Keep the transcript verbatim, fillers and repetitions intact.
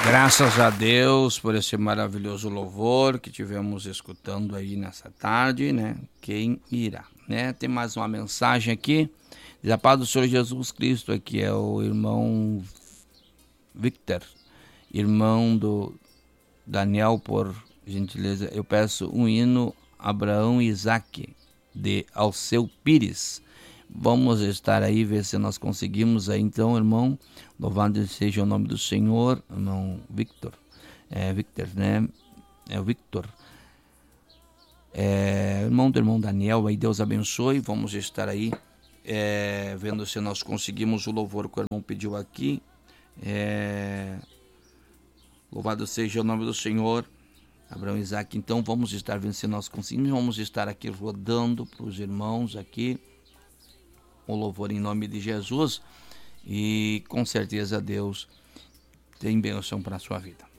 Graças a Deus por esse maravilhoso louvor que tivemos escutando aí nessa tarde, né? Quem irá, né? Tem mais uma mensagem aqui, da paz do Senhor Jesus Cristo, aqui é o irmão Victor, irmão do Daniel, por gentileza, eu peço um hino Abraão e Isaac, de Alceu Pires. Vamos estar aí, ver se nós conseguimos aí, então, irmão, louvado seja o nome do Senhor, irmão Victor, é Victor, né, é o Victor, é, irmão do irmão Daniel, aí Deus abençoe, vamos estar aí, é, vendo se nós conseguimos o louvor que o irmão pediu aqui, é, louvado seja o nome do Senhor, Abraão e Isaac, então vamos estar vendo se nós conseguimos, vamos estar aqui rodando para os irmãos aqui, o louvor em nome de Jesus, e com certeza Deus tem bênção para a sua vida.